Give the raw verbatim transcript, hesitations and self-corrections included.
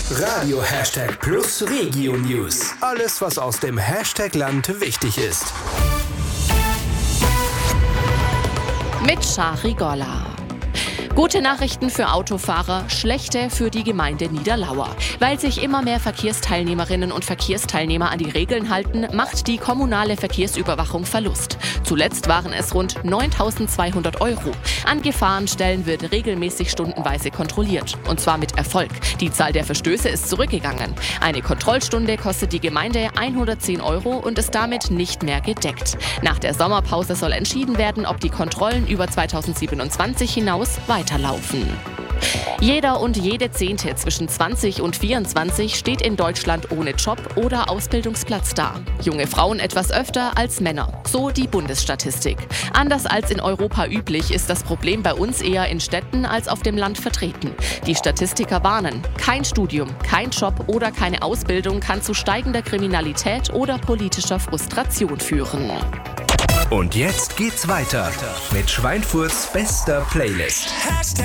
Radio Hashtag Plus Regio News. Alles, was aus dem Hashtag Land wichtig ist. Mit Shari Golla. Gute Nachrichten für Autofahrer, schlechte für die Gemeinde Niederlauer. Weil sich immer mehr Verkehrsteilnehmerinnen und Verkehrsteilnehmer an die Regeln halten, macht die kommunale Verkehrsüberwachung Verlust. Zuletzt waren es rund neuntausendzweihundert Euro. An Gefahrenstellen wird regelmäßig stundenweise kontrolliert. Und zwar mit Erfolg. Die Zahl der Verstöße ist zurückgegangen. Eine Kontrollstunde kostet die Gemeinde hundertzehn Euro und ist damit nicht mehr gedeckt. Nach der Sommerpause soll entschieden werden, ob die Kontrollen über zweitausendsiebenundzwanzig hinaus weiterlaufen. Jeder und jede Zehnte zwischen zwanzig und vierundzwanzig steht in Deutschland ohne Job oder Ausbildungsplatz da. Junge Frauen etwas öfter als Männer, so die Bundesstatistik. Anders als in Europa üblich ist das Problem bei uns eher in Städten als auf dem Land vertreten. Die Statistiker warnen, kein Studium, kein Job oder keine Ausbildung kann zu steigender Kriminalität oder politischer Frustration führen. Und jetzt geht's weiter mit Schweinfurts bester Playlist. Hashtag